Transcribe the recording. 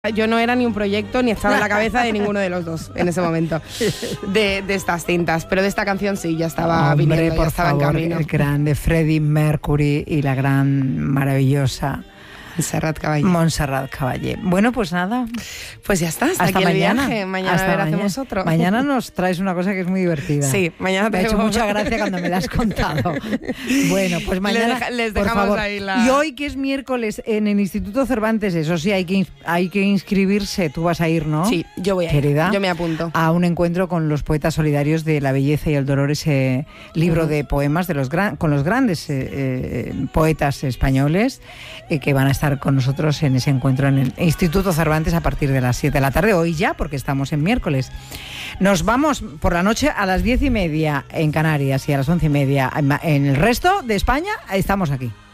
Yo no era ni un proyecto ni estaba en la cabeza de ninguno de los dos en ese momento de estas cintas, pero de esta canción sí, ya estaba viniendo, por ya estaba favor, en camino. El grande Freddie Mercury y la gran, maravillosa Montserrat Caballé. Bueno, pues nada. Pues ya está, hasta aquí mañana. El viaje. Mañana hacemos otro. Mañana nos traes una cosa que es muy divertida. Sí, mañana me ha hecho mucha gracia cuando me la has contado. Bueno, pues mañana les dejamos por favor. Ahí la... Y hoy, que es miércoles, en el Instituto Cervantes, eso sí, hay que inscribirse. Tú vas a ir, ¿no? Sí, yo voy a ir. Querida, yo me apunto. A un encuentro con los poetas solidarios de La belleza y el dolor, ese libro de poemas con los grandes poetas españoles que van a estar con nosotros en ese encuentro en el Instituto Cervantes a partir de las 7 de la tarde, hoy ya, porque estamos en miércoles. Nos vamos por la noche a las 10:30 en Canarias y a las 11:30 en el resto de España. Estamos aquí.